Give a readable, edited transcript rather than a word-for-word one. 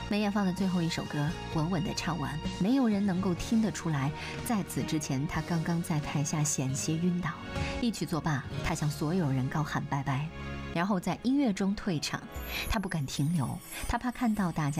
梅艳芳的最后一首歌稳稳地唱完，没有人能够听得出来，在此之前她刚刚在台下险些晕倒。一曲作罢，她向所有人高喊拜拜，然后在音乐中退场。她不敢停留，她怕看到大家